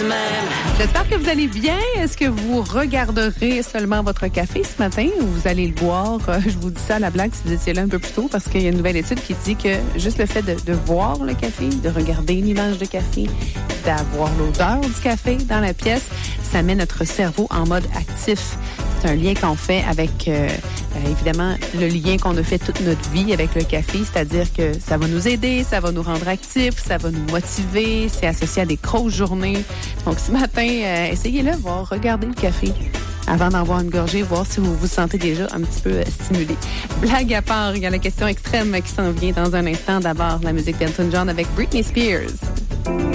J'espère que vous allez bien. Est-ce que vous regarderez seulement votre café ce matin ou vous allez le boire? Je vous dis ça à la blague si vous étiez là un peu plus tôt parce qu'il y a une nouvelle étude qui dit que juste le fait de voir le café, de regarder l'image de café, d'avoir l'odeur du café dans la pièce, ça met notre cerveau en mode actif. C'est un lien qu'on fait avec, évidemment, le lien qu'on a fait toute notre vie avec le café, c'est-à-dire que ça va nous aider, ça va nous rendre actifs, ça va nous motiver, c'est associé à des grosses journées. Donc, ce matin, essayez-le, voir, regardez le café avant d'en boire une gorgée, voir si vous vous sentez déjà un petit peu stimulé. Blague à part, il y a la question extrême qui s'en vient dans un instant. D'abord, la musique d'Elton John avec Britney Spears.